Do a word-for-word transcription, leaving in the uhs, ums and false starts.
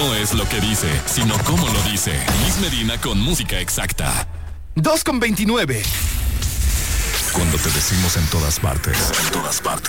no es lo que dice, sino cómo lo dice. Liz Medina con música exacta. dos con veintinueve. Cuando te decimos en todas partes, en todas partes,